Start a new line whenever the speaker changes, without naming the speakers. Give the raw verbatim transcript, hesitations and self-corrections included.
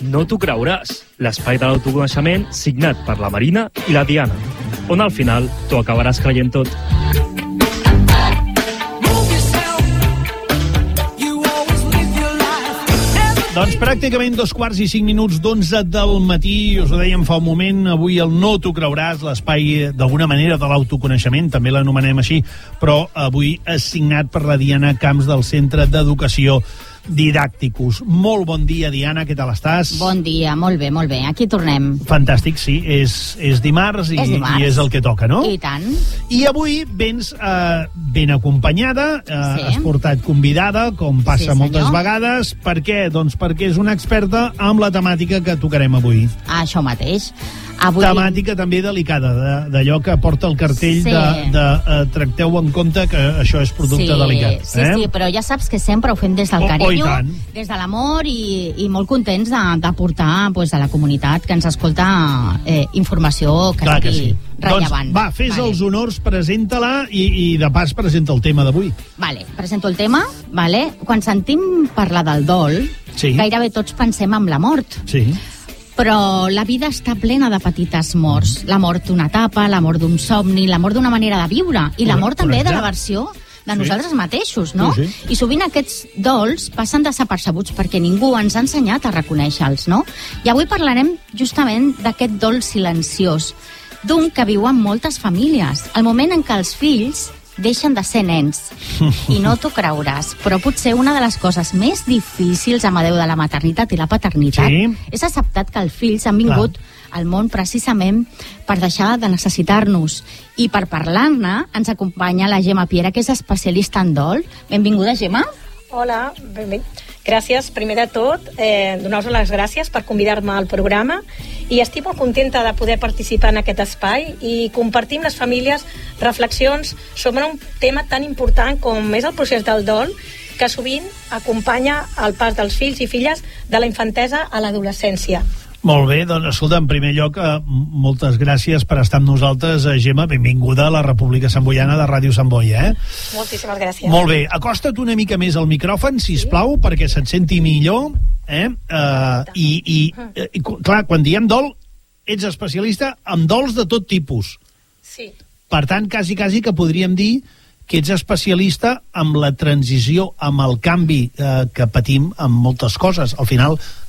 No t'ho creuràs, l'espai de l'autoconeixement signat per la Marina i la Diana, on al final t'ho acabaràs creient tot.
Doncs pràcticament dos quarts i cinc minuts d'onze del matí, us ho dèiem fa un moment, avui el No t'ho creuràs, l'espai d'alguna manera de l'autoconeixement, també l'anomenem així, però avui és signat per la Diana Camps del Centre d'Educació Didàcticus. Molt bon dia, Diana, què tal estàs?
Bon dia, molt bé, molt bé, aquí tornem.
Fantàstic, sí, és, és dimarts, i,
és dimarts
i és el que toca, no?
I tant.
I avui vens eh, ben acompanyada, eh,
Sí.
has portat convidada, com passa
Sí,
moltes
senyor.
vegades. Per què? Doncs perquè és una experta amb la temàtica que tocarem avui.
Això mateix. Avui...
Temàtica també delicada, de- d'allò que porta el cartell
Sí.
de, de eh, tracteu en compte que això és producte
sí,
delicat.
Sí,
eh?
sí, però ja saps que sempre ho fem des del
Oh, oh, i
carinyo,
tant.
des de l'amor i, i molt contents de, de portar pues, a la comunitat que ens escolta eh, informació que
Clar que
sigui
sí.
rellevant.
Doncs va, fes
Vale.
els honors, presenta-la i, i de pas presenta el tema d'avui.
Vale, presento el tema. Vale. Quan sentim parlar del dol,
Sí.
gairebé tots pensem en la mort.
Sí.
Però la vida està plena de petites morts. La mort d'una etapa, la mort d'un somni, la mort d'una manera de viure i la mort també de la versió de
Sí.
nosaltres mateixos, no?
Sí, sí.
I sovint aquests dols passen desapercebuts perquè ningú ens ha ensenyat a reconèixer-los, no? I avui parlarem justament d'aquest dol silenciós, d'un que viuen moltes famílies. El moment en què els fills deixen de ser nens. I no t'ho creuràs, però potser una de les coses més difícils amb adeu de la maternitat i la paternitat
Sí.
és acceptar que els fills han vingut al món precisament per deixar de necessitar-nos. I per parlar-ne ens acompanya la Gemma Piera, que és especialista en dol. Benvinguda, Gemma.
Hola, ben bé. Gràcies, primer de tot, eh, donar-vos les gràcies per convidar-me al programa i estic molt contenta de poder participar en aquest espai i compartir amb les famílies reflexions sobre un tema tan important com és el procés del dol, que sovint acompanya el pas dels fills i filles de la infantesa a l'adolescència.
Molt bé, doncs escolta, en primer lloc, eh, moltes gràcies per estar amb nosaltres, eh, Gemma. Benvinguda a la República Samboiana de Ràdio Sant Boi, eh?
Moltíssimes gràcies.
Molt bé, acosta't una mica més al micròfon, sisplau, perquè se't senti millor, eh? Uh, I, i, i, clar, quan diem dol, ets especialista en dols de tot tipus.
Sí.
Per tant, quasi, quasi que podríem dir que ets especialista amb la transició, amb el canvi eh, que patim amb moltes coses. Al final,